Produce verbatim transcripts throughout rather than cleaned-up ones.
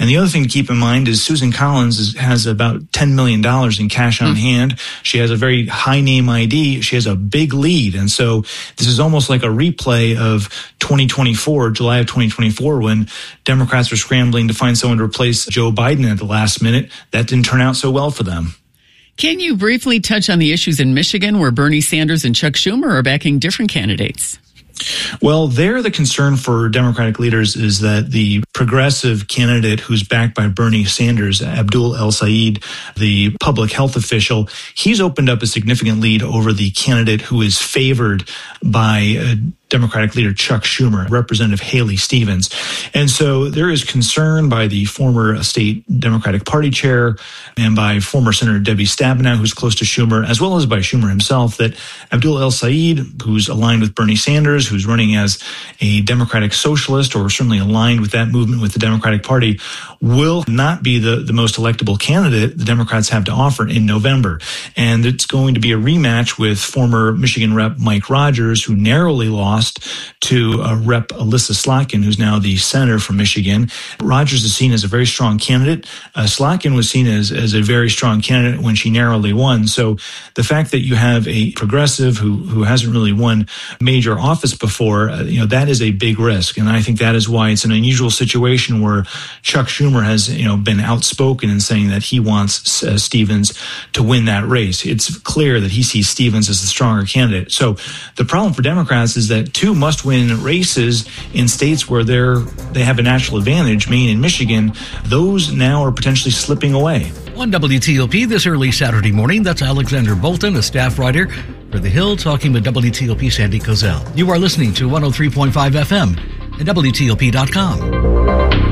And the other thing to keep in mind is Susan Collins is, has about ten million dollars in cash on mm. hand. She has a very high name I D. She has a big lead. And so this is almost like a replay of twenty twenty-four, July of twenty twenty-four, when Democrats were scrambling to find someone to replace Joe Biden at the last minute. That didn't turn out so well for them. Can you briefly touch on the issues in Michigan where Bernie Sanders and Chuck Schumer are backing different candidates? Well, there the concern for Democratic leaders is that the progressive candidate who's backed by Bernie Sanders, Abdul El-Sayed, the public health official, he's opened up a significant lead over the candidate who is favored by uh, Democratic leader Chuck Schumer, Representative Haley Stevens. And so there is concern by the former state Democratic Party chair and by former Senator Debbie Stabenow, who's close to Schumer, as well as by Schumer himself, that Abdul El-Sayed, who's aligned with Bernie Sanders, who's running as a Democratic socialist or certainly aligned with that movement with the Democratic Party, will not be the, the most electable candidate the Democrats have to offer in November. And it's going to be a rematch with former Michigan Rep Mike Rogers, who narrowly lost to uh, Rep Alyssa Slotkin, who's now the senator from Michigan. Rogers is seen as a very strong candidate. Uh, Slotkin was seen as, as a very strong candidate when she narrowly won. So the fact that you have a progressive who, who hasn't really won major office before, uh, you know, that is a big risk. And I think that is why it's an unusual situation where Chuck Schumer has, you know, been outspoken in saying that he wants uh, Stevens to win that race. It's clear that he sees Stevens as the stronger candidate. So the problem for Democrats is that two must-win races in states where they're they have a natural advantage, Maine and Michigan, those now are potentially slipping away. On W T O P this early Saturday morning, that's Alexander Bolton, a staff writer for The Hill, talking with W T O P Sandy Kozel. You are listening to one oh three point five F M at W T O P dot com.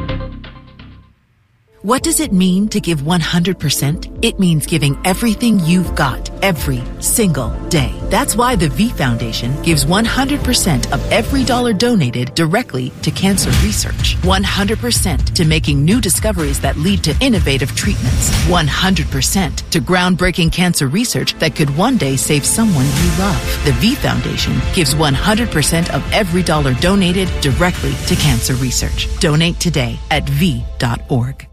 What does it mean to give one hundred percent? It means giving everything you've got every single day. That's why the V Foundation gives one hundred percent of every dollar donated directly to cancer research. one hundred percent to making new discoveries that lead to innovative treatments. one hundred percent to groundbreaking cancer research that could one day save someone you love. The V Foundation gives one hundred percent of every dollar donated directly to cancer research. Donate today at V dot org.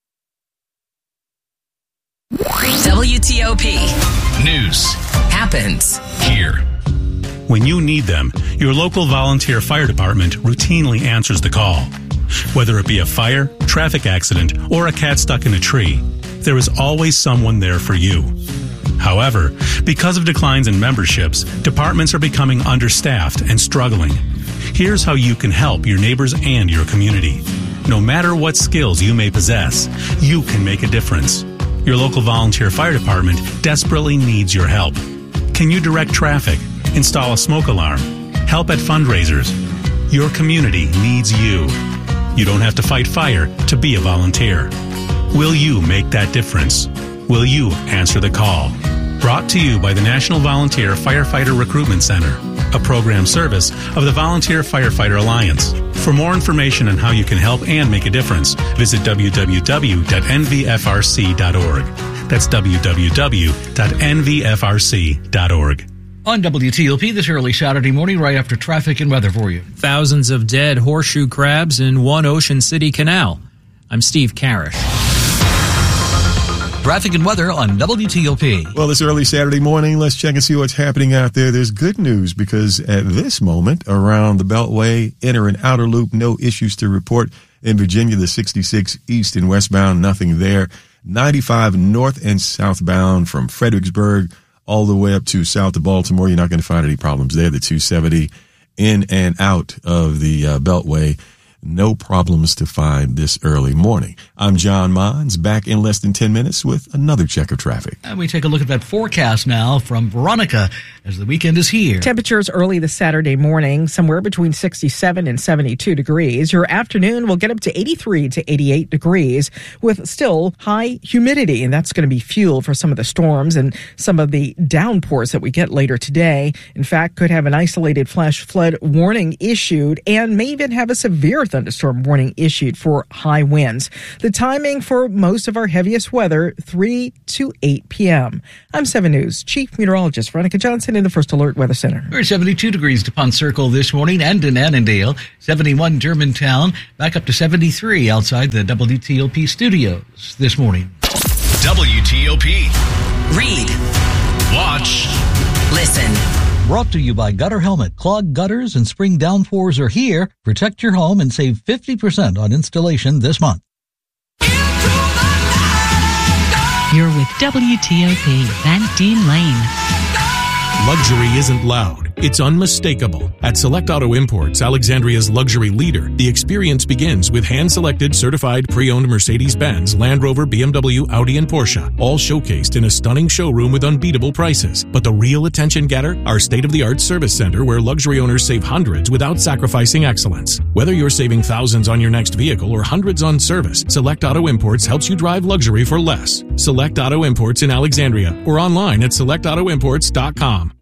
W T O P News happens here. When you need them, your local volunteer fire department routinely answers the call. Whether it be a fire, traffic accident, or a cat stuck in a tree, there is always someone there for you. However, because of declines in memberships, departments are becoming understaffed and struggling. Here's how you can help your neighbors and your community. No matter what skills you may possess, you can make a difference. Your local volunteer fire department desperately needs your help. Can you direct traffic, install a smoke alarm, help at fundraisers? Your community needs you. You don't have to fight fire to be a volunteer. Will you make that difference? Will you answer the call? Brought to you by the National Volunteer Firefighter Recruitment Center, a program service of the Volunteer Firefighter Alliance. For more information on how you can help and make a difference, visit w w w dot n v f r c dot org. That's w w w dot n v f r c dot org. On W T O P this early Saturday morning, right after traffic and weather for you. Thousands of dead horseshoe crabs in one Ocean City canal. I'm Steve Karish. Traffic and weather on W T O P. Well, this early Saturday morning, let's check and see what's happening out there. There's good news because at this moment around the Beltway, inner and outer loop, no issues to report. In Virginia, the sixty-six east and westbound, nothing there. ninety-five north and southbound from Fredericksburg all the way up to south of Baltimore. You're not going to find any problems there. The two seventy in and out of the uh, Beltway. No problems to find this early morning. I'm John Mons, back in less than ten minutes with another check of traffic. And we take a look at that forecast now from Veronica as the weekend is here. Temperatures early this Saturday morning, somewhere between sixty-seven and seventy-two degrees. Your afternoon will get up to eighty-three to eighty-eight degrees with still high humidity, and that's going to be fuel for some of the storms and some of the downpours that we get later today. In fact, could have an isolated flash flood warning issued and may even have a severe thunderstorm warning issued for high winds. The timing for most of our heaviest weather, three to eight p.m. I'm seven News Chief Meteorologist Veronica Johnson in the First Alert Weather Center. We're seventy-two degrees to Pond Circle this morning and in Annandale, seventy-one Germantown, back up to seventy-three outside the W T O P studios this morning. W T O P. Read. Watch. Listen. Brought to you by Gutter Helmet. Clogged gutters and spring downpours are here. Protect your home and save fifty percent on installation this month. You're with W T O P, Van Dean Lane. Luxury isn't loud. It's unmistakable. At Select Auto Imports, Alexandria's luxury leader, the experience begins with hand-selected, certified, pre-owned Mercedes-Benz, Land Rover, B M W, Audi, and Porsche, all showcased in a stunning showroom with unbeatable prices. But the real attention getter? Our state-of-the-art service center where luxury owners save hundreds without sacrificing excellence. Whether you're saving thousands on your next vehicle or hundreds on service, Select Auto Imports helps you drive luxury for less. Select Auto Imports in Alexandria or online at select auto imports dot com.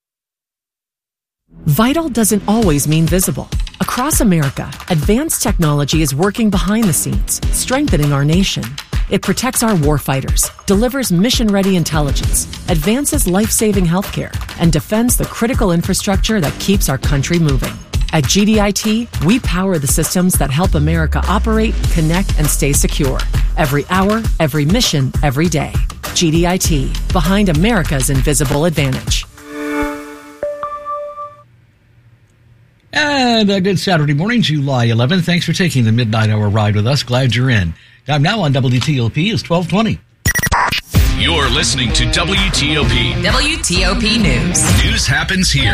Vital doesn't always mean visible. Across America, advanced technology is working behind the scenes, strengthening our nation. It protects our warfighters, delivers mission-ready intelligence, advances life-saving healthcare, and defends the critical infrastructure that keeps our country moving. At G D I T, we power the systems that help America operate, connect, and stay secure. Every hour, every mission, every day. G D I T, behind America's invisible advantage. And a good Saturday morning, July eleventh. Thanks for taking the midnight hour ride with us. Glad you're in. Time now on W T O P is twelve twenty. You're listening to W T O P. W T O P News. News happens here.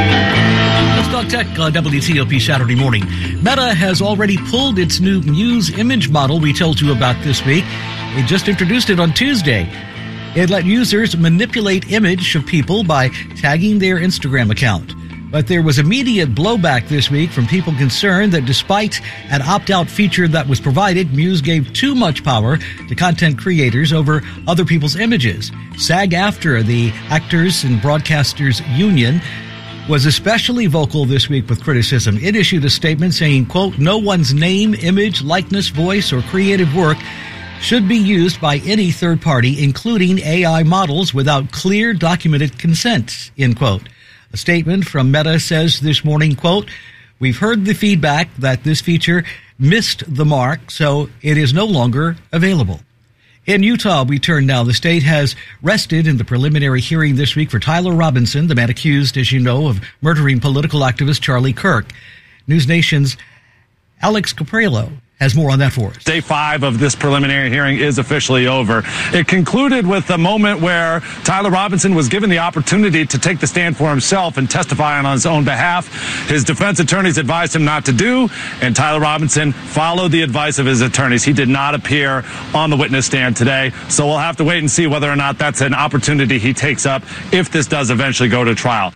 Let's talk tech on W T O P Saturday morning. Meta has already pulled its new Muse image model we told you about this week. It just introduced it on Tuesday. It let users manipulate image of people by tagging their Instagram account. But there was immediate blowback this week from people concerned that despite an opt-out feature that was provided, Muse gave too much power to content creators over other people's images. SAG-AFTRA, the Actors and Broadcasters Union, was especially vocal this week with criticism. It issued a statement saying, quote, "No one's name, image, likeness, voice, or creative work should be used by any third party, including A I models, without clear documented consent," end quote. A statement from Meta says this morning, quote, "We've heard the feedback that this feature missed the mark, so it is no longer available." In Utah, we turn now. The state has rested in the preliminary hearing this week for Tyler Robinson, the man accused, as you know, of murdering political activist Charlie Kirk. News Nation's Alex Caprello has more on that for us. Day five of this preliminary hearing is officially over. It concluded with a moment where Tyler Robinson was given the opportunity to take the stand for himself and testify on his own behalf. His defense attorneys advised him not to do, and Tyler Robinson followed the advice of his attorneys. He did not appear on the witness stand today, so we'll have to wait and see whether or not that's an opportunity he takes up if this does eventually go to trial.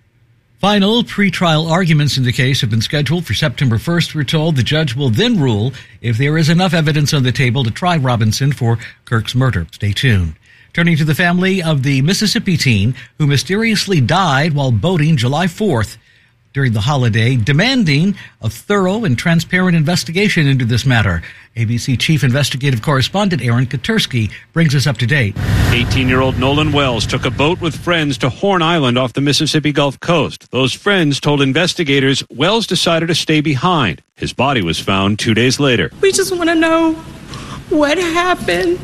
Final pretrial arguments in the case have been scheduled for September first. We're told the judge will then rule if there is enough evidence on the table to try Robinson for Kirk's murder. Stay tuned. Turning to the family of the Mississippi teen who mysteriously died while boating July fourth during the holiday, demanding a thorough and transparent investigation into this matter. A B C Chief Investigative Correspondent Aaron Katursky brings us up to date. eighteen-year-old Nolan Wells took a boat with friends to Horn Island off the Mississippi Gulf Coast. Those friends told investigators Wells decided to stay behind. His body was found two days later. We just want to know what happened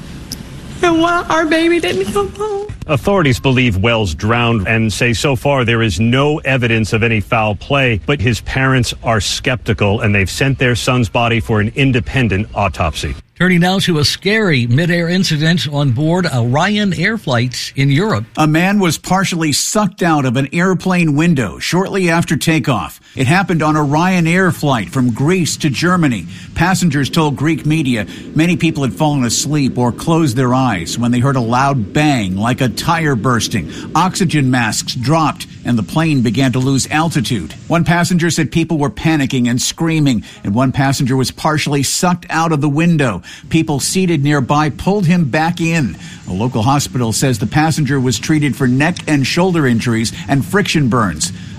and why our baby didn't come home. Authorities believe Wells drowned and say so far there is no evidence of any foul play, but his parents are skeptical and they've sent their son's body for an independent autopsy. Turning now to a scary mid-air incident on board a Ryan Air flight in Europe. A man was partially sucked out of an airplane window shortly after takeoff. It happened on a Ryan Air flight from Greece to Germany. Passengers told Greek media many people had fallen asleep or closed their eyes when they heard a loud bang like a tire bursting. Oxygen masks dropped and the plane began to lose altitude. One passenger said people were panicking and screaming, and one passenger was partially sucked out of the window. People seated nearby pulled him back in. A local hospital says the passenger was treated for neck and shoulder injuries and friction burns.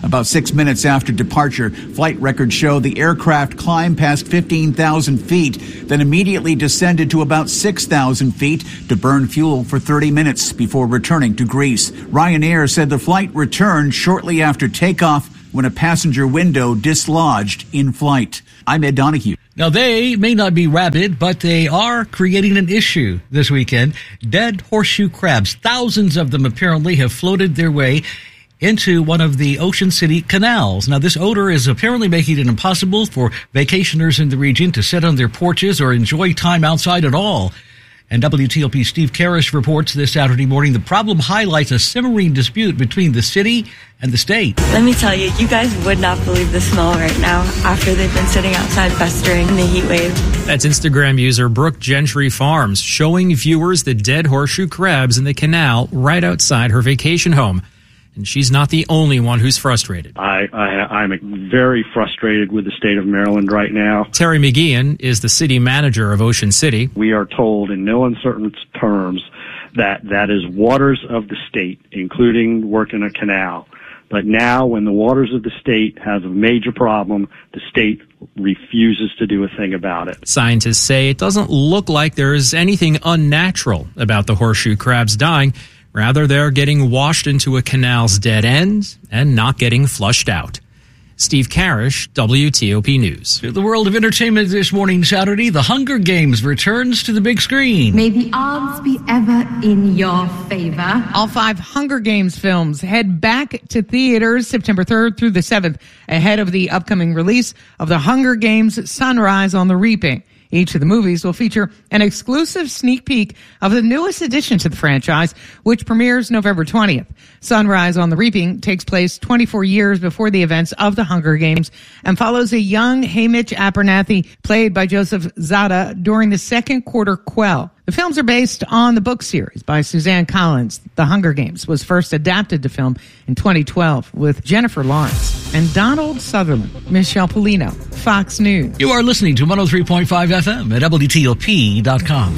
About six minutes after departure, flight records show the aircraft climbed past fifteen thousand feet, then immediately descended to about six thousand feet to burn fuel for thirty minutes before returning to Greece. Ryanair said the flight returned shortly after takeoff when a passenger window dislodged in flight. I'm Ed Donahue. Now, they may not be rabid, but they are creating an issue this weekend. Dead horseshoe crabs, thousands of them apparently have floated their way into one of the Ocean City canals. Now, this odor is apparently making it impossible for vacationers in the region to sit on their porches or enjoy time outside at all. And W T O P Steve Karish reports this Saturday morning the problem highlights a simmering dispute between the city and the state. Let me tell you, you guys would not believe the smell right now after they've been sitting outside festering in the heat wave. That's Instagram user Brooke Gentry Farms showing viewers the dead horseshoe crabs in the canal right outside her vacation home. And she's not the only one who's frustrated. I, I, I'm very frustrated with the state of Maryland right now. Terry McGeehan is the city manager of Ocean City. We are told in no uncertain terms that that is waters of the state, including work in a canal. But now when the waters of the state have a major problem, the state refuses to do a thing about it. Scientists say it doesn't look like there's anything unnatural about the horseshoe crabs dying. Rather, they're getting washed into a canal's dead end and not getting flushed out. Steve Karish, W T O P News. To the world of entertainment this morning, Saturday, The Hunger Games returns to the big screen. May the odds be ever in your favor. All five Hunger Games films head back to theaters September third through the seventh, ahead of the upcoming release of The Hunger Games: Sunrise on the Reaping. Each of the movies will feature an exclusive sneak peek of the newest addition to the franchise, which premieres November twentieth. Sunrise on the Reaping takes place twenty-four years before the events of the Hunger Games and follows a young Haymitch Abernathy, played by Joseph Zada, during the second quarter quell. The films are based on the book series by Suzanne Collins. The Hunger Games was first adapted to film in twenty twelve with Jennifer Lawrence and Donald Sutherland. Michelle Polino, Fox News. You are listening to one oh three point five F M at W T O P dot com.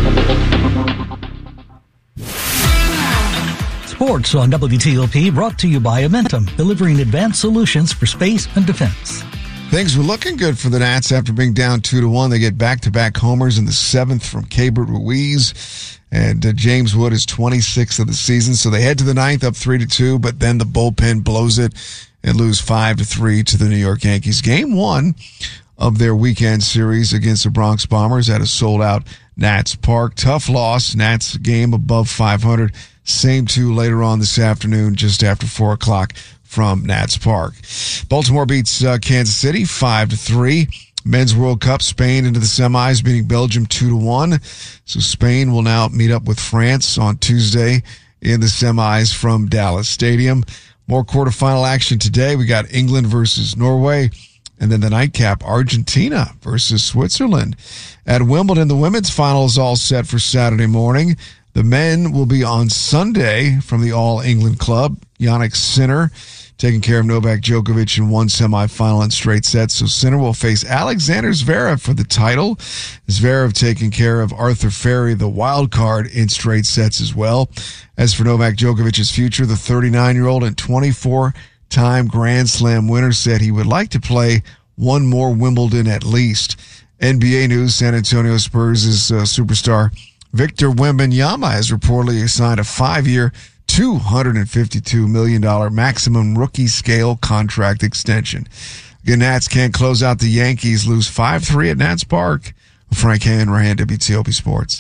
Sports on W T O P brought to you by Amentum, delivering advanced solutions for space and defense. Things were looking good for the Nats after being down two to one. They get back-to-back homers in the seventh from Keibert Ruiz, and uh, James Wood is twenty-sixth of the season. So they head to the ninth up three to two, but then the bullpen blows it and lose five to three to the New York Yankees. Game one of their weekend series against the Bronx Bombers at a sold-out Nats Park. Tough loss. Nats game above five hundred. Same two later on this afternoon, just after four o'clock. From Nats Park. Baltimore beats uh, Kansas City five to three. Men's World Cup, Spain into the semis, beating Belgium two to one. So Spain will now meet up with France on Tuesday in the semis from Dallas Stadium. More quarterfinal action today. We got England versus Norway, and then the nightcap, Argentina versus Switzerland. At Wimbledon, the women's final is all set for Saturday morning. The men will be on Sunday from the All England Club. Jannik Sinner taking care of Novak Djokovic in one semifinal in straight sets. So Sinner will face Alexander Zverev for the title. Zverev taking care of Arthur Ferry, the wild card, in straight sets as well. As for Novak Djokovic's future, the thirty-nine-year-old and twenty-four-time Grand Slam winner said he would like to play one more Wimbledon at least. N B A news, San Antonio Spurs' uh, superstar Victor Wembanyama has reportedly signed a five-year, two hundred fifty-two million dollars maximum rookie scale contract extension. Again, Nats can't close out the Yankees, lose five three at Nats Park. Frank Hanrahan, W T O P Sports.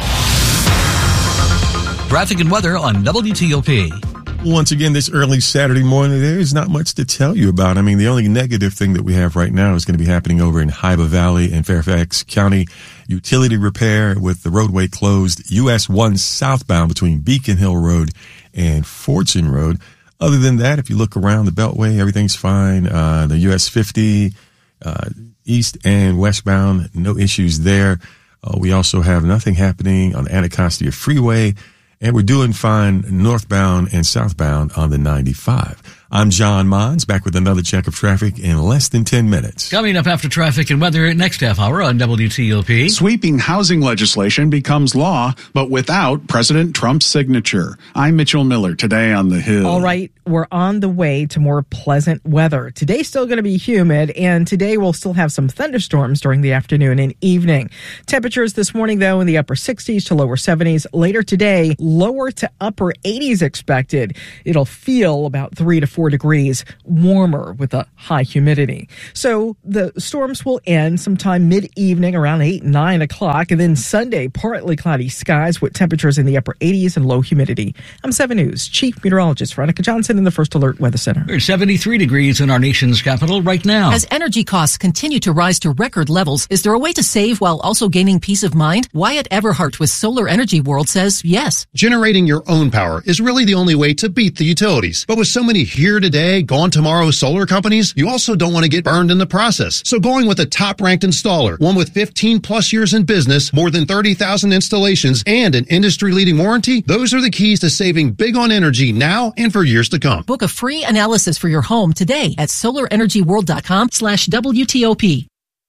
Traffic and weather on W T O P. Once again, this early Saturday morning, there is not much to tell you about. I mean, the only negative thing that we have right now is going to be happening over in Hyba Valley and Fairfax County. Utility repair with the roadway closed, U S one southbound between Beacon Hill Road and Fortune Road. Other than that, if you look around the Beltway, everything's fine. Uh, the U S fifty, uh, east and westbound, no issues there. Uh, we also have nothing happening on Anacostia Freeway, and we're doing fine northbound and southbound on the ninety-five. I'm John Mons, back with another check of traffic in less than ten minutes. Coming up after traffic and weather next half hour on W T O P. Sweeping housing legislation becomes law, but without President Trump's signature. I'm Mitchell Miller, today on The Hill. All right, we're on the way to more pleasant weather. Today's still going to be humid, and today we'll still have some thunderstorms during the afternoon and evening. Temperatures this morning, though, in the upper sixties to lower seventies. Later today, lower to upper eighties expected. It'll feel about three to four degrees warmer with a high humidity. So the storms will end sometime mid-evening around eight, nine o'clock. And then Sunday, partly cloudy skies with temperatures in the upper eighties and low humidity. I'm seven News Chief Meteorologist Veronica Johnson in the First Alert Weather Center. We're seventy-three degrees in our nation's capital right now. As energy costs continue to rise to record levels, is there a way to save while also gaining peace of mind? Wyatt Everhart with Solar Energy World says yes. Generating your own power is really the only way to beat the utilities. But with so many here today, gone tomorrow solar companies, you also don't want to get burned in the process. So going with a top-ranked installer, one with fifteen plus years in business, more than thirty thousand installations, and an industry-leading warranty, those are the keys to saving big on energy now and for years to come. Book a free analysis for your home today at solar energy world dot com slash W T O P.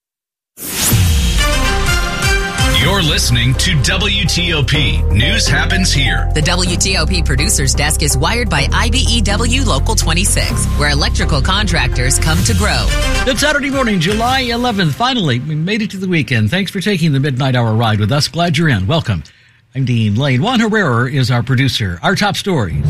You're listening to W T O P. News happens here. The W T O P producer's desk is wired by I B E W Local twenty-six, where electrical contractors come to grow. Good Saturday morning, July eleventh. Finally, we made it to the weekend. Thanks for taking the midnight hour ride with us. Glad you're in. Welcome. I'm Dean Lane. Juan Herrera is our producer. Our top stories.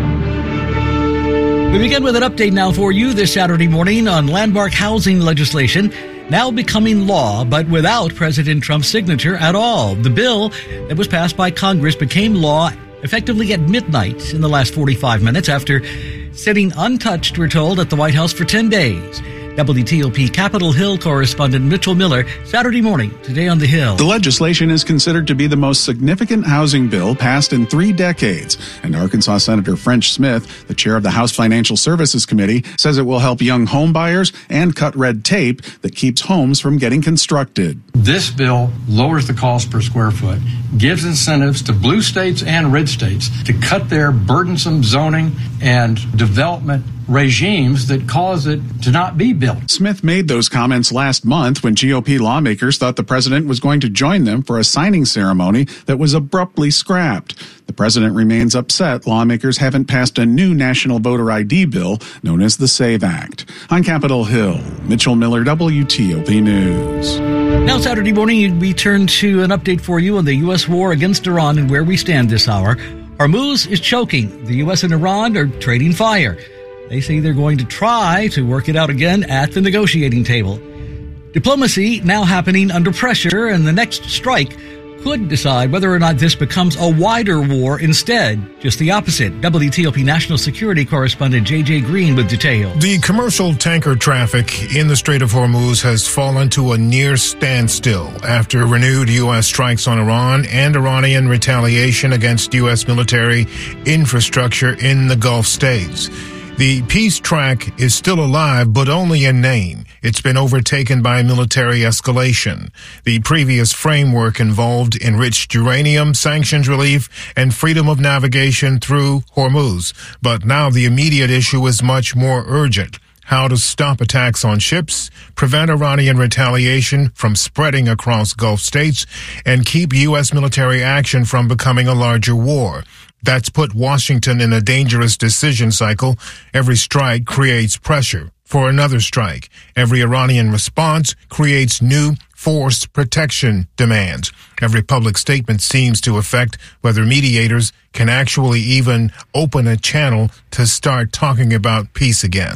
We begin with an update now for you this Saturday morning on landmark housing legislation now becoming law, but without President Trump's signature at all. The bill that was passed by Congress became law effectively at midnight in the last forty-five minutes after sitting untouched, we're told, at the White House for ten days. W T O P Capitol Hill correspondent Mitchell Miller, Saturday morning, today on The Hill. The legislation is considered to be the most significant housing bill passed in three decades. And Arkansas Senator French Smith, the chair of the House Financial Services Committee, says it will help young home buyers and cut red tape that keeps homes from getting constructed. This bill lowers the cost per square foot, gives incentives to blue states and red states to cut their burdensome zoning and development regimes that cause it to not be built. Smith made those comments last month when G O P lawmakers thought the president was going to join them for a signing ceremony that was abruptly scrapped. The president remains upset lawmakers haven't passed a new national voter I D bill known as the SAVE Act. On Capitol Hill, Mitchell Miller, W T O P News. Now Saturday morning, we turn to an update for you on the U S war against Iran and where we stand this hour. Hormuz is choking. The U S and Iran are trading fire. They say they're going to try to work it out again at the negotiating table. Diplomacy now happening under pressure, and the next strike could decide whether or not this becomes a wider war instead. Just the opposite. W T O P national security correspondent J J Green with details. The commercial tanker traffic in the Strait of Hormuz has fallen to a near standstill after renewed U S strikes on Iran and Iranian retaliation against U S military infrastructure in the Gulf states. The peace track is still alive, but only in name. It's been overtaken by military escalation. The previous framework involved enriched uranium, sanctions relief, and freedom of navigation through Hormuz. But now the immediate issue is much more urgent. How to stop attacks on ships, prevent Iranian retaliation from spreading across Gulf states, and keep U S military action from becoming a larger war. That's put Washington in a dangerous decision cycle. Every strike creates pressure for another strike. Every Iranian response creates new force protection demands. Every public statement seems to affect whether mediators can actually even open a channel to start talking about peace again.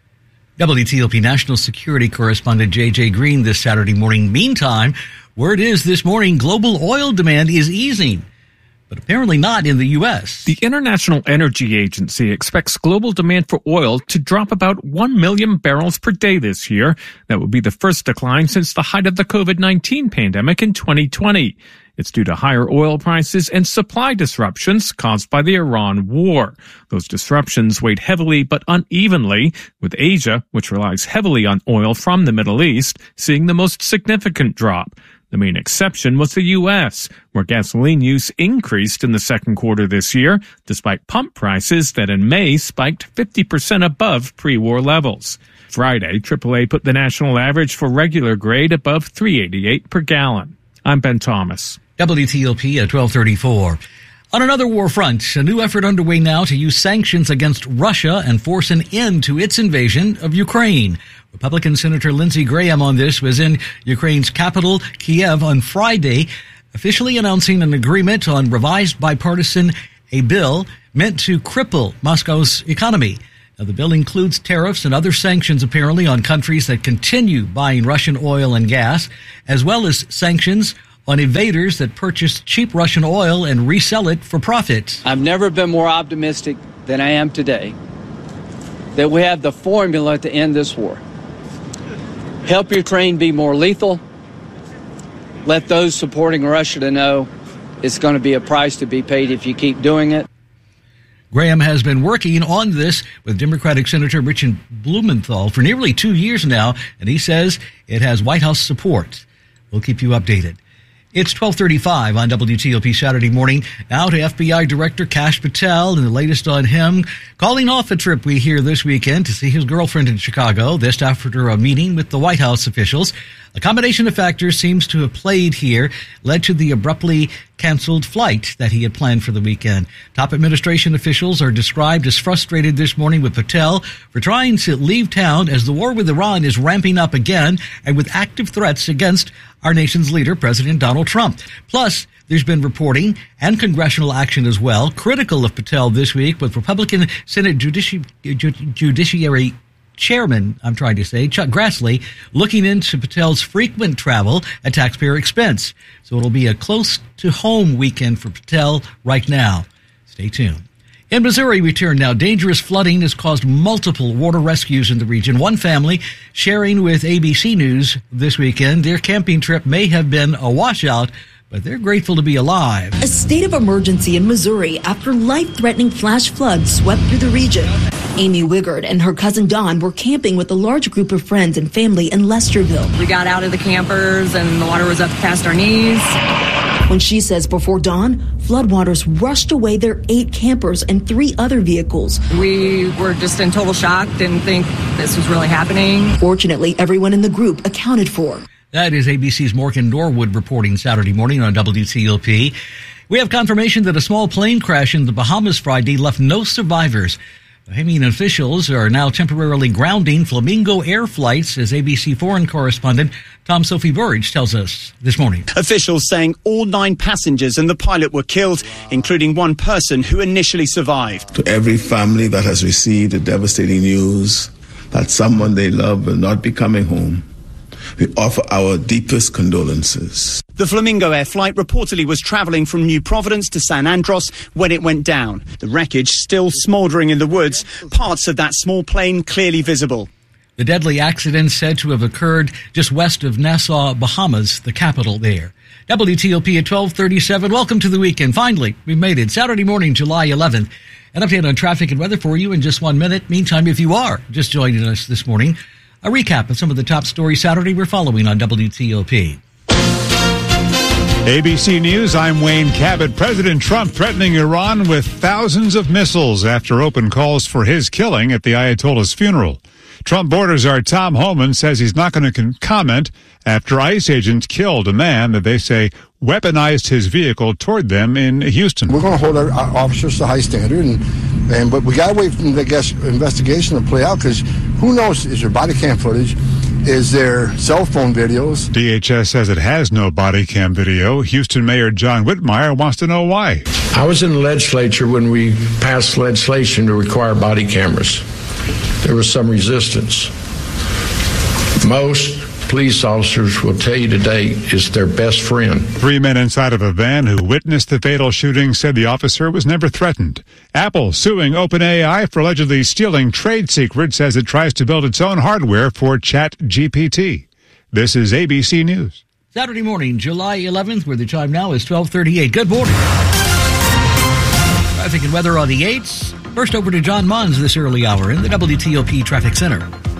W T O P national security correspondent J J Green this Saturday morning. Meantime, word is this morning global oil demand is easing, but apparently not in the U S. The International Energy Agency expects global demand for oil to drop about one million barrels per day this year. That would be the first decline since the height of the covid nineteen pandemic in twenty twenty. It's due to higher oil prices and supply disruptions caused by the Iran war. Those disruptions weighed heavily but unevenly, with Asia, which relies heavily on oil from the Middle East, seeing the most significant drop. The main exception was the U S, where gasoline use increased in the second quarter this year, despite pump prices that in May spiked fifty percent above pre-war levels. Friday, triple A put the national average for regular grade above three eighty-eight per gallon. I'm Ben Thomas. W T O P at twelve thirty-four. On another war front, a new effort underway now to use sanctions against Russia and force an end to its invasion of Ukraine. Republican Senator Lindsey Graham on this was in Ukraine's capital, Kiev, on Friday, officially announcing an agreement on revised bipartisan a bill meant to cripple Moscow's economy. Now, the bill includes tariffs and other sanctions, apparently, on countries that continue buying Russian oil and gas, as well as sanctions on invaders that purchase cheap Russian oil and resell it for profit. I've never been more optimistic than I am today that we have the formula to end this war. Help Ukraine be more lethal. Let those supporting Russia to know it's going to be a price to be paid if you keep doing it. Graham has been working on this with Democratic Senator Richard Blumenthal for nearly two years now, and he says it has White House support. We'll keep you updated. It's twelve thirty-five on W T O P Saturday morning. Now to F B I Director Kash Patel and the latest on him calling off a trip we hear this weekend to see his girlfriend in Chicago. This after a meeting with the White House officials. A combination of factors seems to have played here, led to the abruptly canceled flight that he had planned for the weekend. Top administration officials are described as frustrated this morning with Patel for trying to leave town as the war with Iran is ramping up again and with active threats against our nation's leader, President Donald Trump. Plus, there's been reporting and congressional action as well, critical of Patel this week, with Republican Senate Judici- Judi- Judiciary Chairman, I'm trying to say, Chuck Grassley, looking into Patel's frequent travel at taxpayer expense. So it'll be a close-to-home weekend for Patel right now. Stay tuned. In Missouri, we turn now. Dangerous flooding has caused multiple water rescues in the region. One family sharing with A B C News this weekend their camping trip may have been a washout, but they're grateful to be alive. A state of emergency in Missouri after life-threatening flash floods swept through the region. Amy Wigard and her cousin Dawn were camping with a large group of friends and family in Lesterville. We got out of the campers and the water was up past our knees. When she says before dawn, floodwaters rushed away their eight campers and three other vehicles. We were just in total shock, didn't think this was really happening. Fortunately, everyone in the group accounted for. That is A B C's Morgan Norwood reporting Saturday morning on W T O P. We have confirmation that a small plane crash in the Bahamas Friday left no survivors. Bahamian officials are now temporarily grounding Flamingo Air flights, as A B C foreign correspondent Tom Sophie Burridge tells us this morning. Officials saying all nine passengers and the pilot were killed, including one person who initially survived. To every family that has received the devastating news that someone they love will not be coming home, we offer our deepest condolences. The Flamingo Air flight reportedly was travelling from New Providence to San Andros when it went down. The wreckage still smouldering in the woods, parts of that small plane clearly visible. The deadly accident said to have occurred just west of Nassau, Bahamas, the capital there. W T O P at twelve thirty-seven. Welcome to the weekend. Finally, we made it. Saturday morning, July eleventh. An update on traffic and weather for you in just one minute. Meantime, if you are just joining us this morning, a recap of some of the top stories Saturday we're following on W T O P. A B C News, I'm Wayne Cabot. President Trump threatening Iran with thousands of missiles after open calls for his killing at the Ayatollah's funeral. Trump borders our Tom Homan says he's not going to comment after ICE agents killed a man that they say weaponized his vehicle toward them in Houston. We're going to hold our, our officers to high standard, and, and but we got to wait for the guess, investigation to play out, because who knows, is there body cam footage? Is there cell phone videos? D H S says it has no body cam video. Houston Mayor John Whitmire wants to know why. I was in the legislature when we passed legislation to require body cameras. There was some resistance. Most police officers will tell you today is their best friend. Three men inside of a van who witnessed the fatal shooting said the officer was never threatened. Apple suing OpenAI for allegedly stealing trade secrets as it tries to build its own hardware for ChatGPT. This is A B C News. Saturday morning, July eleventh, where the time now is twelve thirty-eight. Good morning. Traffic and weather on the eights. First over to John Mons this early hour in the W T O P Traffic Center.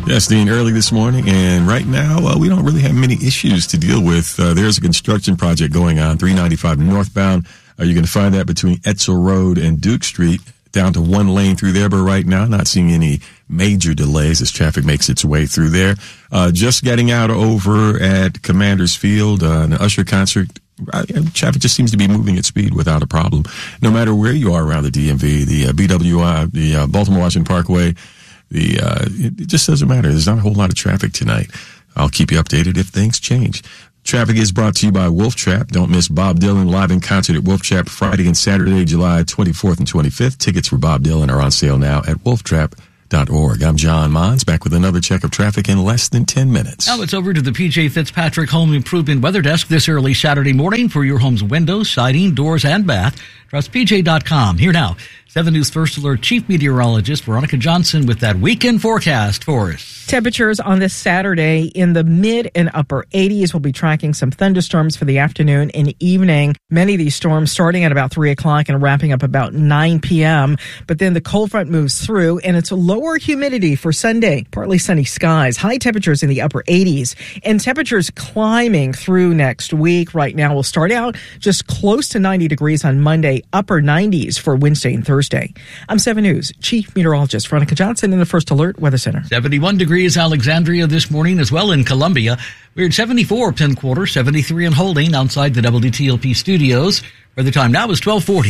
Yes, Dean, early this morning, and right now uh, we don't really have many issues to deal with. Uh, there's a construction project going on, three ninety-five northbound. Uh, you're going to find that between Etzel Road and Duke Street, down to one lane through there, but right now not seeing any major delays as traffic makes its way through there. Uh, just getting out over at Commander's Field, uh, an Usher concert. Uh, traffic just seems to be moving at speed without a problem. No matter where you are around the D M V, the uh, B W I, the uh, Baltimore-Washington Parkway, The uh, it just doesn't matter. There's not a whole lot of traffic tonight. I'll keep you updated if things change. Traffic is brought to you by Wolf Trap. Don't miss Bob Dylan live in concert at Wolf Trap Friday and Saturday, July twenty-fourth and twenty-fifth. Tickets for Bob Dylan are on sale now at wolf trap dot org. I'm John Mons, back with another check of traffic in less than ten minutes. Now it's over to the P J Fitzpatrick Home Improvement Weather Desk this early Saturday morning for your home's windows, siding, doors, and bath. Trust P J dot com. Here now, seven News First Alert Chief Meteorologist Veronica Johnson with that weekend forecast for us. Temperatures on this Saturday in the mid and upper eighties. We'll be tracking some thunderstorms for the afternoon and evening. Many of these storms starting at about three o'clock and wrapping up about nine p.m. But then the cold front moves through, and it's a lower humidity for Sunday. Partly sunny skies, high temperatures in the upper eighties, and temperatures climbing through next week. Right now, we'll start out just close to ninety degrees on Monday, upper nineties for Wednesday and Thursday. I'm seven News Chief Meteorologist Veronica Johnson in the First Alert Weather Center. seventy-one degrees Alexandria this morning as well in Columbia. We're at seventy-four Penn Quarter, seventy-three in Holding outside the W T O P studios, where the time now is twelve forty.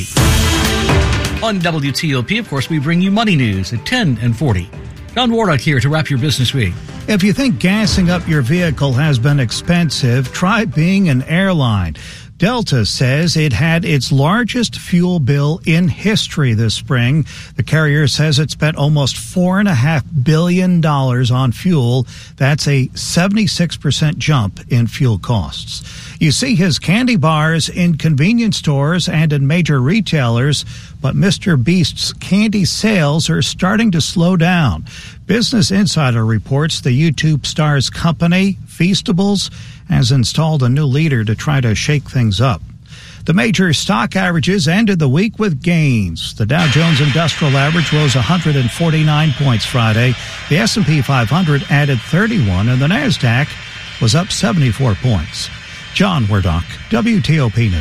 On W T O P, of course, we bring you money news at ten and forty. John Warnock here to wrap your business week. If you think gassing up your vehicle has been expensive, try being an airline. Delta says it had its largest fuel bill in history this spring. The carrier says it spent almost four and a half billion dollars on fuel. That's a seventy-six percent jump in fuel costs. You see his candy bars in convenience stores and in major retailers, but Mister Beast's candy sales are starting to slow down. Business Insider reports the YouTube star's company, Feastables, has installed a new leader to try to shake things up. The major stock averages ended the week with gains. The Dow Jones Industrial Average rose one hundred forty-nine points Friday. The S and P five hundred added thirty-one, and the NASDAQ was up seventy-four points. John Wardock, W T O P News.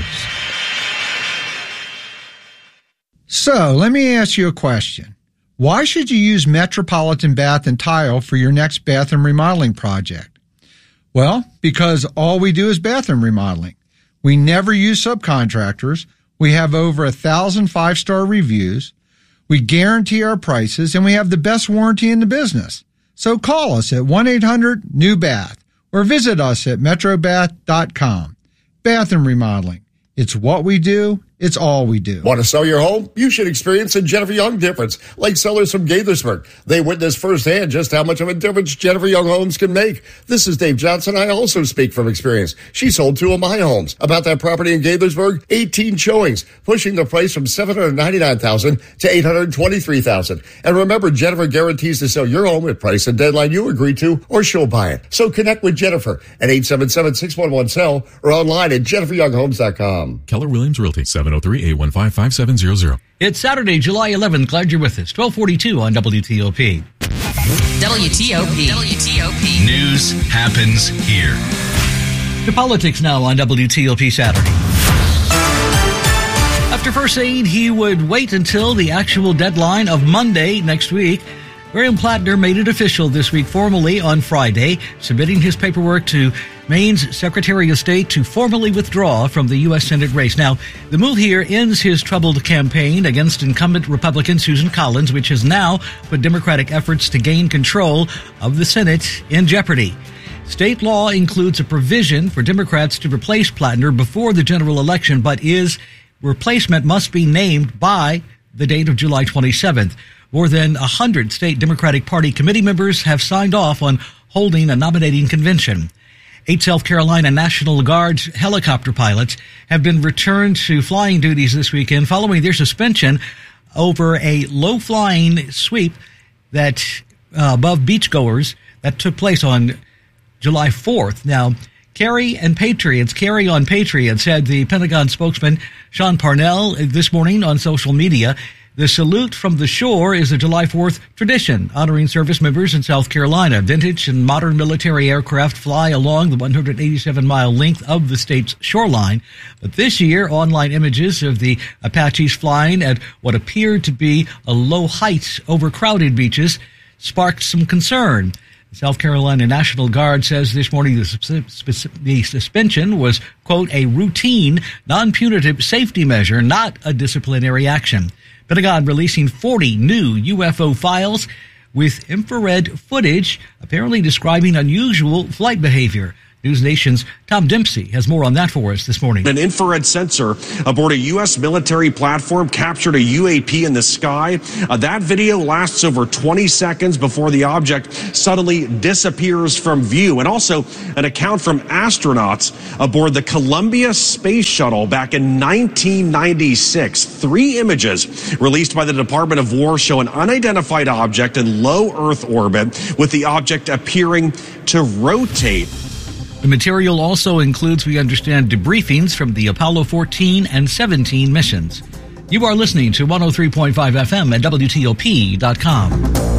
So, let me ask you a question. Why should you use Metropolitan Bath and Tile for your next bathroom remodeling project? Well, because all we do is bathroom remodeling. We never use subcontractors. We have over a thousand five-star reviews. We guarantee our prices, and we have the best warranty in the business. So call us at one eight hundred new bath or visit us at metro bath dot com. Bathroom remodeling. It's what we do. It's all we do. Want to sell your home? You should experience a Jennifer Young difference, like sellers from Gaithersburg. They witnessed firsthand just how much of a difference Jennifer Young Homes can make. This is Dave Johnson. I also speak from experience. She sold two of my homes. About that property in Gaithersburg, eighteen showings, pushing the price from seven hundred ninety-nine thousand dollars to eight hundred twenty-three thousand dollars. And remember, Jennifer guarantees to sell your home at price and deadline you agree to, or she'll buy it. So connect with Jennifer at eight seven seven, six one one, S E L L or online at jennifer young homes dot com. Keller Williams Realty, seven oh three, eight one five, five seven zero zero. It's Saturday, July eleventh. Glad you're with us. twelve forty-two on W T O P. W T O P. W T O P. News happens here. To politics now on W T O P Saturday. After first saying he would wait until the actual deadline of Monday next week, Graham Plattner made it official this week formally on Friday, submitting his paperwork to Maine's Secretary of State to formally withdraw from the U S Senate race. Now, the move here ends his troubled campaign against incumbent Republican Susan Collins, which has now put Democratic efforts to gain control of the Senate in jeopardy. State law includes a provision for Democrats to replace Plattner before the general election, but his replacement must be named by the date of July twenty-seventh. More than one hundred state Democratic Party committee members have signed off on holding a nominating convention. Eight South Carolina National Guard helicopter pilots have been returned to flying duties this weekend following their suspension over a low-flying sweep that uh, above beachgoers that took place on July fourth. Now, Carry and Patriots, carry on Patriots, said the Pentagon spokesman Sean Parnell this morning on social media. The salute from the shore is a July fourth tradition, honoring service members in South Carolina. Vintage and modern military aircraft fly along the one hundred eighty-seven mile length of the state's shoreline. But this year, online images of the Apaches flying at what appeared to be a low height over crowded beaches sparked some concern. The South Carolina National Guard says this morning the, the suspension was, quote, a routine, non-punitive safety measure, not a disciplinary action. Pentagon releasing forty new U F O files with infrared footage apparently describing unusual flight behavior. News Nation's Tom Dempsey has more on that for us this morning. An infrared sensor aboard a U S military platform captured a U A P in the sky. Uh, that video lasts over twenty seconds before the object suddenly disappears from view. And also an account from astronauts aboard the Columbia Space Shuttle back in nineteen ninety-six. Three images released by the Department of War show an unidentified object in low Earth orbit, with the object appearing to rotate. The material also includes, we understand, debriefings from the Apollo fourteen and seventeen missions. You are listening to one oh three point five F M at W T O P dot com.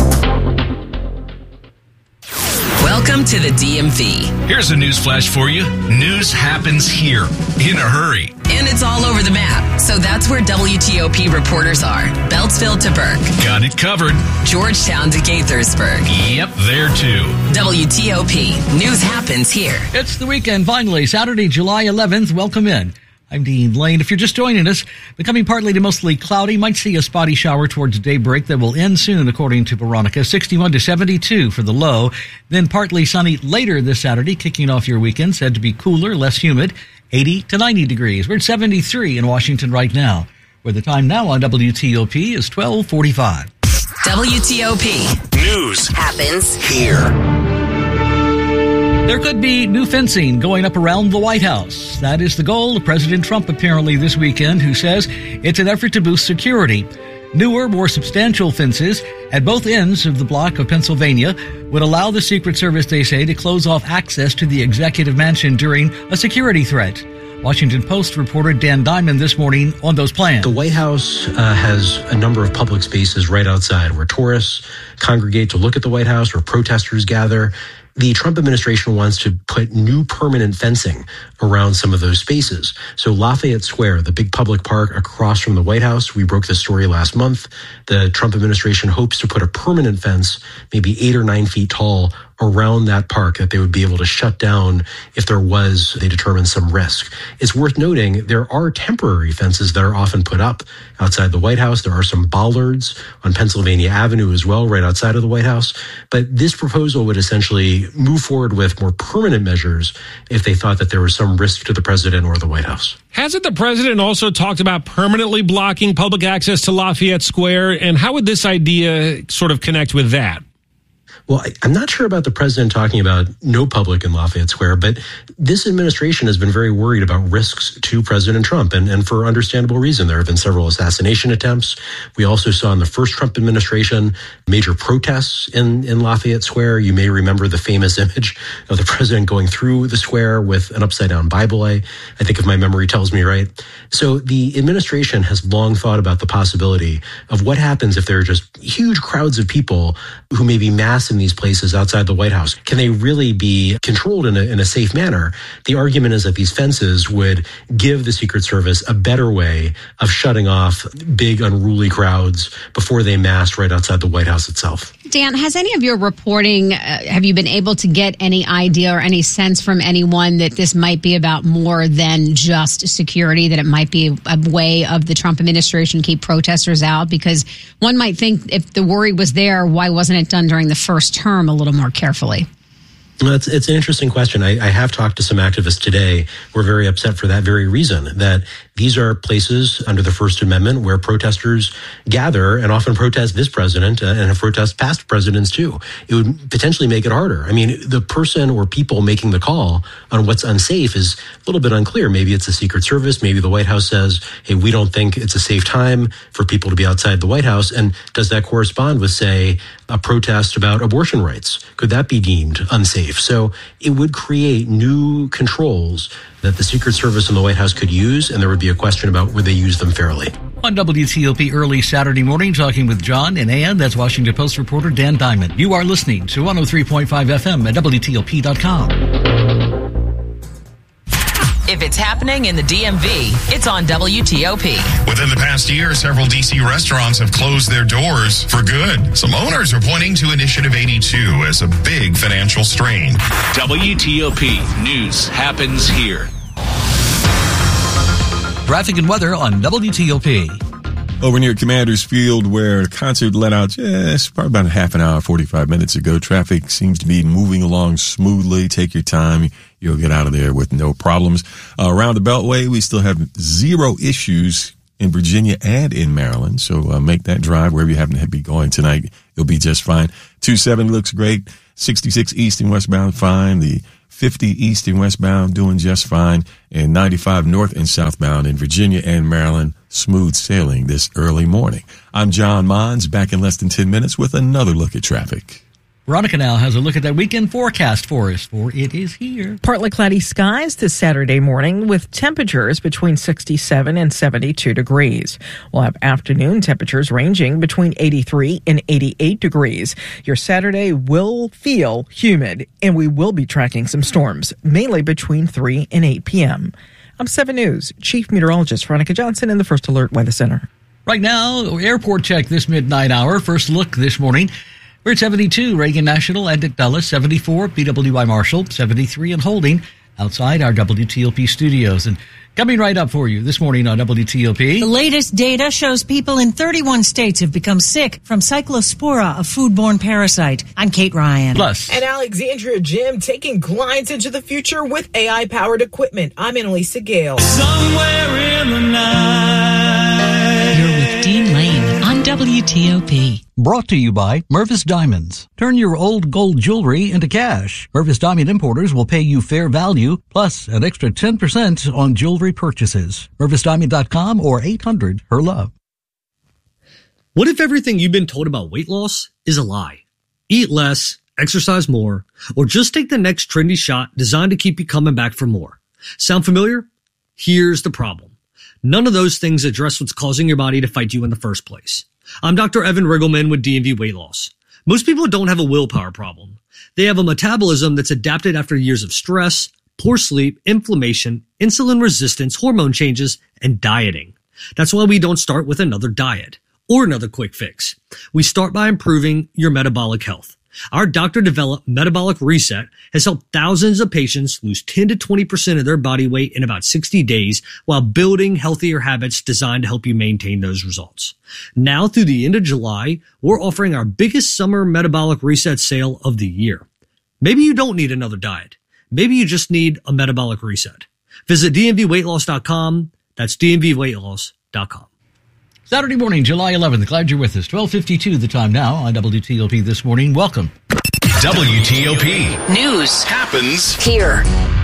Welcome to the D M V. Here's a news flash for you. News happens here in a hurry. And it's all over the map. So that's where W T O P reporters are. Beltsville to Burke. Got it covered. Georgetown to Gaithersburg. Yep, there too. W T O P. News happens here. It's the weekend, finally. Saturday, July eleventh. Welcome in. I'm Dean Lane. If you're just joining us, becoming partly to mostly cloudy, might see a spotty shower towards daybreak that will end soon, according to Veronica. sixty-one to seventy-two for the low. Then partly sunny later this Saturday, kicking off your weekend. Said to be cooler, less humid. eighty to ninety degrees. We're at seventy-three in Washington right now, where the time now on W T O P is twelve forty-five. W T O P. News happens here. There could be new fencing going up around the White House. That is the goal of President Trump apparently this weekend, who says it's an effort to boost security. Newer, more substantial fences at both ends of the block of Pennsylvania would allow the Secret Service, they say, to close off access to the executive mansion during a security threat. Washington Post reporter Dan Diamond this morning on those plans. The White House uh, has a number of public spaces right outside where tourists congregate to look at the White House, where protesters gather. The Trump administration wants to put new permanent fencing around some of those spaces. So Lafayette Square, the big public park across from the White House, we broke this story last month. The Trump administration hopes to put a permanent fence, maybe eight or nine feet tall, around that park that they would be able to shut down if there was, they determine, some risk. It's worth noting there are temporary fences that are often put up outside the White House. There are some bollards on Pennsylvania Avenue as well, right outside of the White House. But this proposal would essentially move forward with more permanent measures if they thought that there was some risk to the president or the White House. Hasn't the president also talked about permanently blocking public access to Lafayette Square? And how would this idea sort of connect with that? Well, I'm not sure about the president talking about no public in Lafayette Square, but this administration has been very worried about risks to President Trump, and, and for understandable reason. There have been several assassination attempts. We also saw in the first Trump administration major protests in, in Lafayette Square. You may remember the famous image of the president going through the square with an upside-down Bible, I, I think if my memory tells me right. So the administration has long thought about the possibility of what happens if there are just huge crowds of people who may be massed in these places outside the White House. Can they really be controlled in a, in a safe manner? The argument is that these fences would give the Secret Service a better way of shutting off big unruly crowds before they mass right outside the White House itself. Dan, has any of your reporting, uh, have you been able to get any idea or any sense from anyone that this might be about more than just security, that it might be a way of the Trump administration keep protesters out? Because one might think if the worry was there, why wasn't it done during the first term a little more carefully? Well, it's, it's an interesting question. I, I have talked to some activists today who are very upset for that very reason, that these are places under the First Amendment where protesters gather and often protest this president uh, and have protest past presidents too. It would potentially make it harder. I mean, the person or people making the call on what's unsafe is a little bit unclear. Maybe it's the Secret Service. Maybe the White House says, hey, we don't think it's a safe time for people to be outside the White House. And does that correspond with, say, a protest about abortion rights? Could that be deemed unsafe? So it would create new controls that the Secret Service and the White House could use, and there would be a question about would they use them fairly. On W T O P early Saturday morning, talking with John and Ann. That's Washington Post reporter Dan Diamond. You are listening to one oh three point five F M at W T O P dot com. If it's happening in the D M V, it's on W T O P. Within the past year, several D C restaurants have closed their doors for good. Some owners are pointing to Initiative eighty-two as a big financial strain. W T O P News happens here. Traffic and weather on W T O P. Over near Commander's Field, where the concert let out just probably about a half an hour, forty-five minutes ago. Traffic seems to be moving along smoothly. Take your time. You'll get out of there with no problems. Uh, around the Beltway, we still have zero issues in Virginia and in Maryland. So uh, make that drive wherever you happen to be going tonight. You'll be just fine. two seventy looks great. sixty-six east and westbound, fine. The fifty east and westbound doing just fine, and ninety-five north and southbound in Virginia and Maryland, smooth sailing this early morning. I'm John Mons, back in less than ten minutes with another look at traffic. Veronica now has a look at that weekend forecast for us, for it is here. Partly cloudy skies this Saturday morning with temperatures between sixty-seven and seventy-two degrees. We'll have afternoon temperatures ranging between eighty-three and eighty-eight degrees. Your Saturday will feel humid, and we will be tracking some storms, mainly between three and eight p.m. I'm seven News Chief Meteorologist Veronica Johnson in the First Alert Weather Center. Right now, airport check this midnight hour. First look this morning. We're at seventy-two, Reagan National and at Dulles, seventy-four, B W I Marshall, seventy-three and holding outside our W T O P studios. And coming right up for you this morning on W T O P. The latest data shows people in thirty-one states have become sick from Cyclospora, a foodborne parasite. I'm Kate Ryan. Plus. And Alexandria Gym taking clients into the future with A I-powered equipment. I'm Annalisa Gale. Somewhere in the night. You're with Dean Lane on W T O P. Brought to you by Mervis Diamonds. Turn your old gold jewelry into cash. Mervis Diamond Importers will pay you fair value, plus an extra ten percent on jewelry purchases. Mervis Diamond dot com or eight hundred, her love. What if everything you've been told about weight loss is a lie? Eat less, exercise more, or just take the next trendy shot designed to keep you coming back for more. Sound familiar? Here's the problem. None of those things address what's causing your body to fight you in the first place. I'm Doctor Evan Riggleman with D and V Weight Loss. Most people don't have a willpower problem. They have a metabolism that's adapted after years of stress, poor sleep, inflammation, insulin resistance, hormone changes, and dieting. That's why we don't start with another diet or another quick fix. We start by improving your metabolic health. Our doctor-developed Metabolic Reset has helped thousands of patients lose ten to twenty percent of their body weight in about sixty days while building healthier habits designed to help you maintain those results. Now through the end of July, we're offering our biggest summer Metabolic Reset sale of the year. Maybe you don't need another diet. Maybe you just need a metabolic reset. Visit D M V weight loss dot com. That's D M V weight loss dot com. Saturday morning, July eleventh. Glad you're with us. twelve fifty-two the time now on W T O P this morning. Welcome. W T O P News happens here.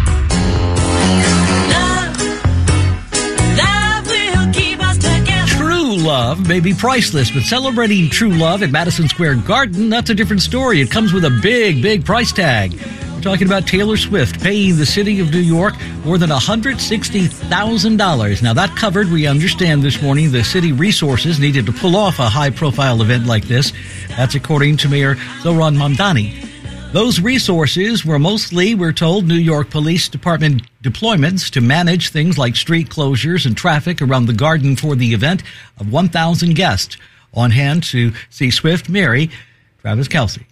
True love may be priceless, but celebrating true love at Madison Square Garden, that's a different story. It comes with a big, big price tag. We're talking about Taylor Swift paying the city of New York more than one hundred sixty thousand dollars. Now, that covered, we understand this morning, the city resources needed to pull off a high-profile event like this. That's according to Mayor Zohran Mamdani. Those resources were mostly, we're told, New York Police Department deployments to manage things like street closures and traffic around the garden for the event of one thousand guests. On hand to see Swift marry Travis Kelce.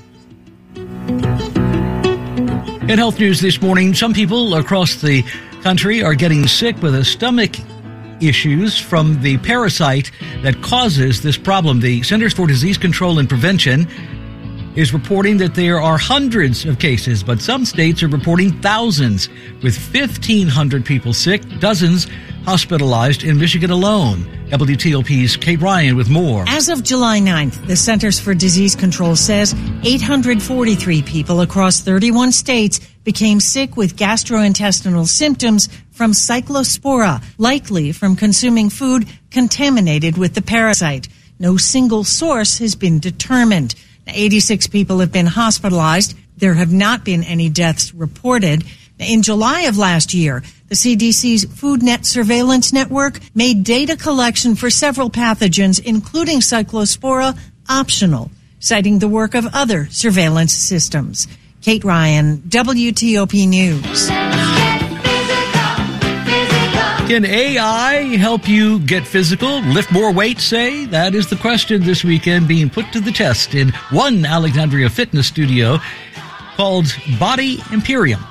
In health news this morning, some people across the country are getting sick with a stomach issues from the parasite that causes this problem. The Centers for Disease Control and Prevention is reporting that there are hundreds of cases, but some states are reporting thousands, with fifteen hundred people sick, dozens hospitalized in Michigan alone. W T O P's Kate Ryan with more. As of July ninth, the Centers for Disease Control says eight hundred forty-three people across thirty-one states became sick with gastrointestinal symptoms from Cyclospora, likely from consuming food contaminated with the parasite. No single source has been determined. eighty-six people have been hospitalized. There have not been any deaths reported. In July of last year, the C D C's FoodNet surveillance network made data collection for several pathogens, including Cyclospora, optional, citing the work of other surveillance systems. Kate Ryan, W T O P News. Can A I help you get physical, lift more weight, say? That is the question this weekend being put to the test in one Alexandria fitness studio called Body Imperium.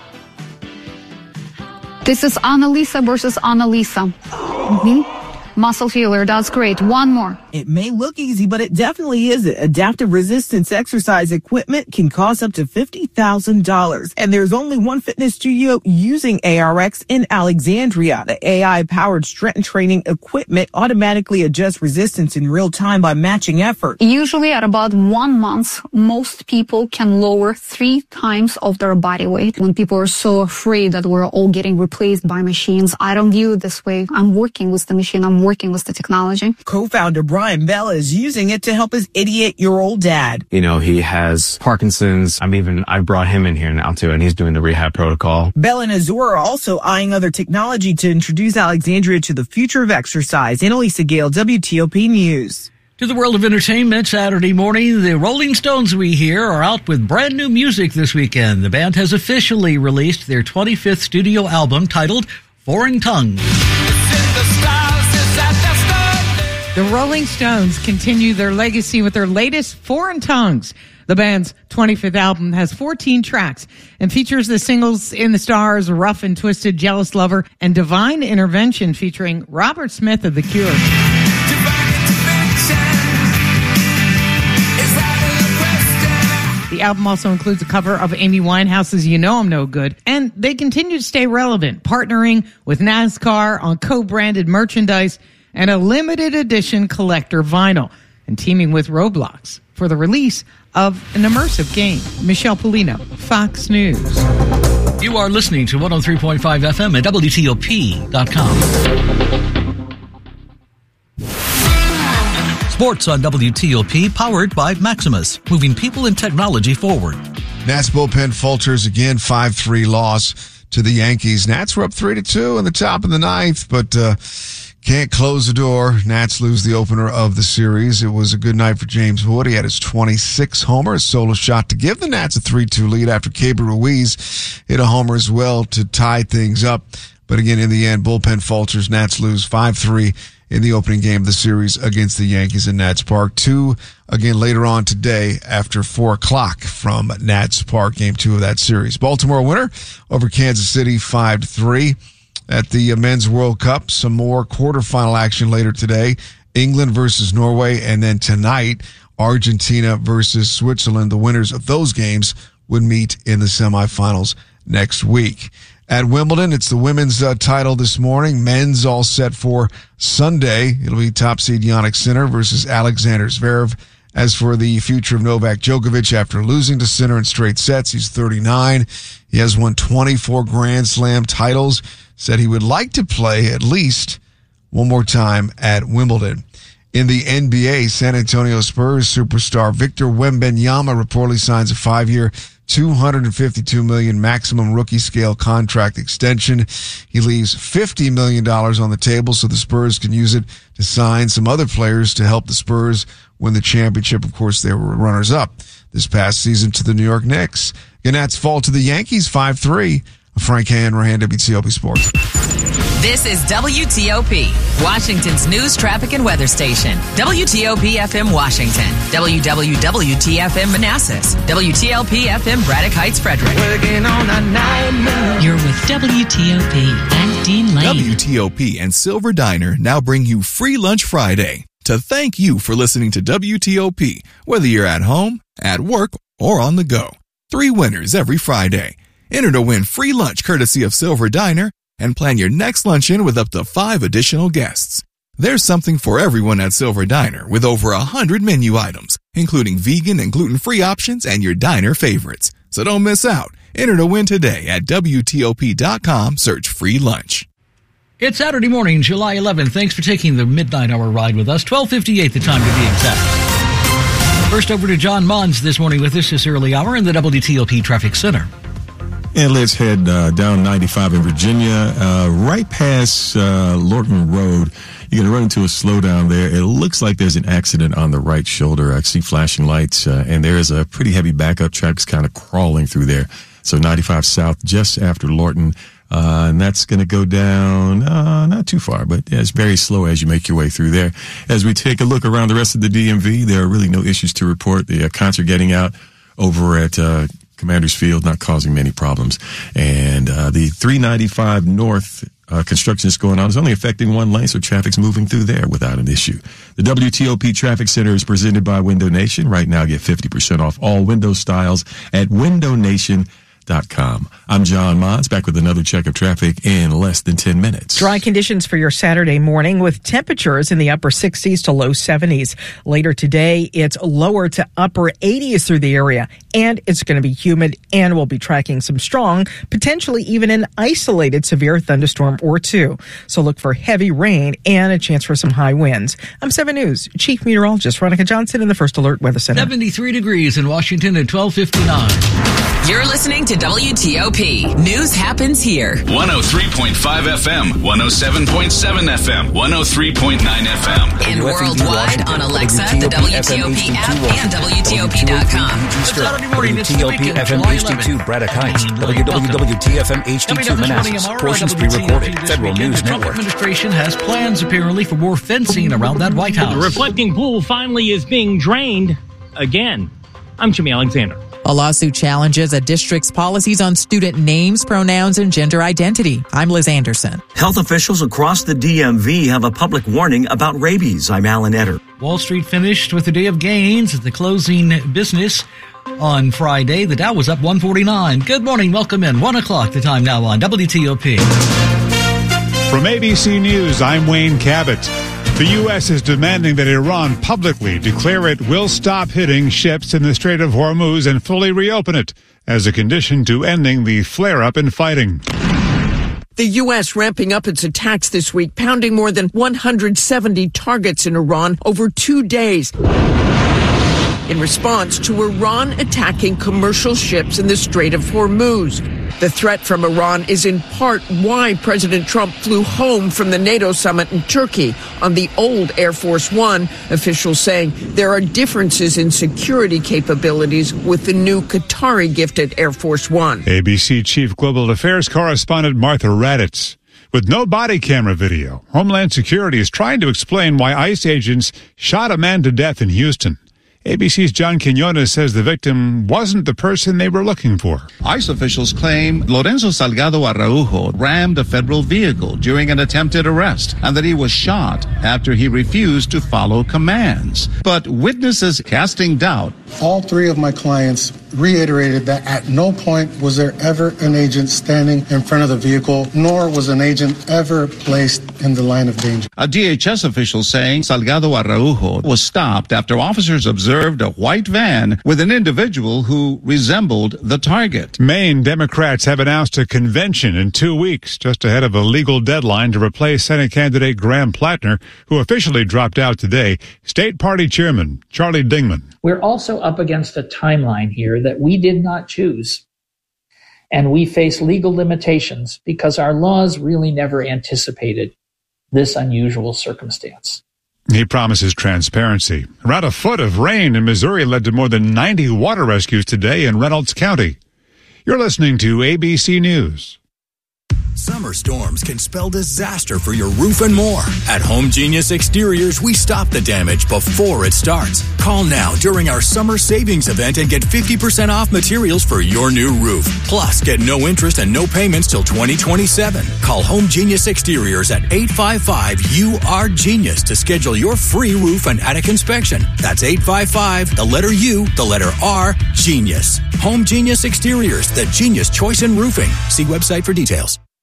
This is Annalisa versus Annalisa. Mm-hmm. Muscle healer, that's great. One more. It may look easy, but it definitely isn't. Adaptive resistance exercise equipment can cost up to fifty thousand dollars. And there's only one fitness studio using A R X in Alexandria. The A I-powered strength training equipment automatically adjusts resistance in real time by matching effort. Usually at about one month, most people can lower three times of their body weight. When people are so afraid that we're all getting replaced by machines, I don't view it this way. I'm working with the machine. I'm working with the technology. Co-founder Brian Bell is using it to help his eighty-eight-year-old dad. You know, he has Parkinson's. I'm even, I brought him in here now too, and he's doing the rehab protocol. Bell and Azur are also eyeing other technology to introduce Alexandria to the future of exercise. Annalisa Gale, W T O P News. To the world of entertainment, Saturday morning, the Rolling Stones we hear are out with brand new music this weekend. The band has officially released their twenty-fifth studio album titled Foreign Tongues. The Rolling Stones continue their legacy with their latest Foreign Tongues. The band's twenty-fifth album has fourteen tracks and features the singles In the Stars, Rough and Twisted, Jealous Lover, and Divine Intervention featuring Robert Smith of The Cure. The album also includes a cover of Amy Winehouse's You Know I'm No Good, and they continue to stay relevant, partnering with NASCAR on co-branded merchandise and a limited edition collector vinyl, and teaming with Roblox for the release of an immersive game. Michelle Polino, Fox News. You are listening to one oh three point five F M at W T O P dot com. Sports on W T O P, powered by Maximus, moving people and technology forward. Nats bullpen falters again, five three loss to the Yankees. Nats were up three to two in the top of the ninth, but uh, can't close the door. Nats lose the opener of the series. It was a good night for James Wood. He had his twenty-sixth homer, a solo shot to give the Nats a three two lead after Keibert Ruiz hit a homer as well to tie things up. But again, in the end, bullpen falters. Nats lose five three in the opening game of the series against the Yankees in Nats Park. Two, again, later on today after four o'clock from Nats Park, game two of that series. Baltimore winner over Kansas City five to three. At the Men's World Cup, some more quarterfinal action later today. England versus Norway, and then tonight, Argentina versus Switzerland. The winners of those games would meet in the semifinals next week. At Wimbledon, it's the women's uh, title this morning. Men's all set for Sunday. It'll be top seed Jannik Sinner versus Alexander Zverev. As for the future of Novak Djokovic, after losing to Sinner in straight sets, he's thirty-nine. He has won twenty-four Grand Slam titles. Said he would like to play at least one more time at Wimbledon. In the N B A, San Antonio Spurs superstar Victor Wembanyama reportedly signs a five-year, two hundred fifty-two million dollars maximum rookie scale contract extension. He leaves fifty million dollars on the table so the Spurs can use it to sign some other players to help the Spurs win the championship. Of course, they were runners-up this past season to the New York Knicks. Nats fall to the Yankees five three. Frank Hanrahan, W T O P Sports. This is W T O P, Washington's news, traffic, and weather station. W T O P F M Washington, W W W T F M Manassas, W T L P F M Braddock Heights, Frederick. Working on a nightmare. You're with W T O P and Dean Lane. W T O P and Silver Diner now bring you Free Lunch Friday to thank you for listening to W T O P, whether you're at home, at work, or on the go. Three winners every Friday. Enter to win free lunch courtesy of Silver Diner and plan your next luncheon with up to five additional guests. There's something for everyone at Silver Diner with over a hundred menu items, including vegan and gluten-free options and your diner favorites. So don't miss out. Enter to win today at W T O P dot com. Search free lunch. It's Saturday morning, July eleventh. Thanks for taking the midnight hour ride with us. twelve fifty-eight the time to be exact. First over to John Mons this morning with us this early hour in the W T O P Traffic Center. And let's head uh, down ninety-five in Virginia, uh, right past uh, Lorton Road. You're going to run into a slowdown there. It looks like there's an accident on the right shoulder. I see flashing lights, uh, and there is a pretty heavy backup. Traffic's kind of crawling through there. So ninety-five south, just after Lorton, uh, and that's going to go down uh, not too far, but yeah, it's very slow as you make your way through there. As we take a look around the rest of the D M V, there are really no issues to report. The uh, concert getting out over at uh, Commander's Field, not causing many problems. And uh, the three ninety-five north uh, construction is going on. It's only affecting one lane, so traffic's moving through there without an issue. The W T O P Traffic Center is presented by Window Nation. Right now, get fifty percent off all window styles at window nation dot com. I'm John Mons, back with another check of traffic in less than ten minutes. Dry conditions for your Saturday morning with temperatures in the upper sixties to low seventies. Later today, it's lower to upper eighties through the area, and it's going to be humid, and we'll be tracking some strong, potentially even an isolated severe thunderstorm or two. So look for heavy rain and a chance for some high winds. I'm seven News Chief Meteorologist Veronica Johnson in the First Alert Weather Center. seventy-three degrees in Washington at twelve fifty-nine. You're listening to W T O P. News happens here. one oh three point five F M, one oh seven point seven F M, one oh three point nine F M. And worldwide on Alexa, the W T O P app, and W T O P dot com. Saturday morning, W T O P F M H D two, Braddock Heights. W W W T F M H D two, Manassas. Portions pre-recorded. Federal News the Trump Network. administration has plans, apparently, for more fencing around that White House. The reflecting pool finally is being drained again. I'm Jimmy Alexander. A lawsuit challenges a district's policies on student names, pronouns, and gender identity. I'm Liz Anderson. Health officials across the D M V have a public warning about rabies. I'm Alan Etter. Wall Street finished with a day of gains at the closing business on Friday. The Dow was up one forty-nine. Good morning. Welcome in. One o'clock the time now on W T O P. From A B C News, I'm Wayne Cabot. The U S is demanding that Iran publicly declare it will stop hitting ships in the Strait of Hormuz and fully reopen it as a condition to ending the flare-up in fighting. The U S ramping up its attacks this week, pounding more than one hundred seventy targets in Iran over two days. In response to Iran attacking commercial ships in the Strait of Hormuz. The threat from Iran is in part why President Trump flew home from the NATO summit in Turkey on the old Air Force One, officials saying there are differences in security capabilities with the new Qatari-gifted Air Force One. A B C Chief Global Affairs correspondent Martha Raddatz. With no body camera video, Homeland Security is trying to explain why ICE agents shot a man to death in Houston. A B C's John Quinones says the victim wasn't the person they were looking for. ICE officials claim Lorenzo Salgado Araujo rammed a federal vehicle during an attempted arrest and that he was shot after he refused to follow commands. But witnesses casting doubt. All three of my clients reiterated that at no point was there ever an agent standing in front of the vehicle, nor was an agent ever placed in the line of danger. A D H S official saying Salgado Araujo was stopped after officers observed a white van with an individual who resembled the target. Maine Democrats have announced a convention in two weeks, just ahead of a legal deadline to replace Senate candidate Graham Plattner, who officially dropped out today. State Party Chairman Charlie Dingman. We're also up against a timeline here that we did not choose. And we face legal limitations because our laws really never anticipated this unusual circumstance. He promises transparency. Around a foot of rain in Missouri led to more than ninety water rescues today in Reynolds County. You're listening to A B C News. Summer storms can spell disaster for your roof and more. At Home Genius Exteriors, we stop the damage before it starts. Call now during our summer savings event and get fifty percent off materials for your new roof. Plus, get no interest and no payments till twenty twenty-seven. Call Home Genius Exteriors at eight five five U R Genius to schedule your free roof and attic inspection. That's eight five five, the letter U, the letter R, Genius. Home Genius Exteriors, the genius choice in roofing. See website for details.